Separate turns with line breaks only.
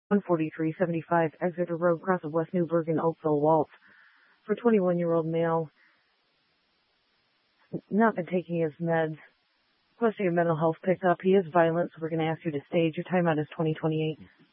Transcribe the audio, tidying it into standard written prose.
14375 Exeter Road, cross of West Newburgh in Oakville, Waltz. For 21-year-old male, not been taking his meds. Requesting a mental health pickup. He is violent, so we're going to ask you to stage. Your timeout is 2028.